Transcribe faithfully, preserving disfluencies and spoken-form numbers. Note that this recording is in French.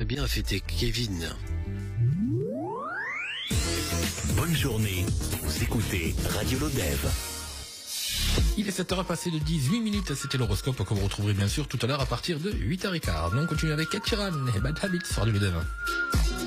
bien fêter Kevin. Bonne journée, vous écoutez Radio Lodève. Il est sept heures passé de dix-huit minutes, c'était l'horoscope que vous retrouverez bien sûr tout à l'heure à partir de huit heures quinze. Nous on continue avec Ed Sheeran et Bad Habits sur Radio Lodève.